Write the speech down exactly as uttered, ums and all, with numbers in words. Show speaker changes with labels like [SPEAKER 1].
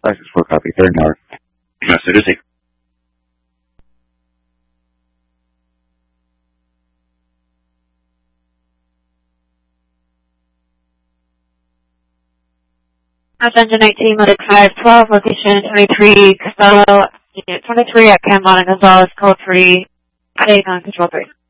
[SPEAKER 1] five six four, copy. Third hour. Yes, it is.
[SPEAKER 2] Engine nineteen, Medic five twelve, location twenty-three, Costello, Unit twenty-three at Cameron and Gonzalez, code three, take on control three.